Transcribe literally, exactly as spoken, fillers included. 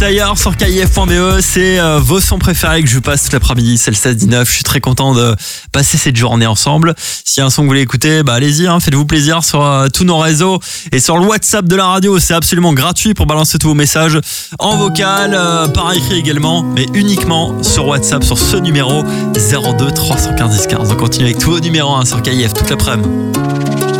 D'ailleurs sur K I F point B E, c'est euh, vos sons préférés que je vous passe toute l'après-midi, c'est le seize dix-neuf. Je suis très content de passer cette journée ensemble. S'il y a un son que vous voulez écouter, bah allez-y, hein, faites-vous plaisir sur euh, tous nos réseaux et sur le WhatsApp de la radio. C'est absolument gratuit pour balancer tous vos messages en vocal, euh, par écrit également, mais uniquement sur WhatsApp sur ce numéro zéro deux trois un cinq un zéro un quinze. On continue avec tous vos numéros hein, sur K I F toute l'après-midi.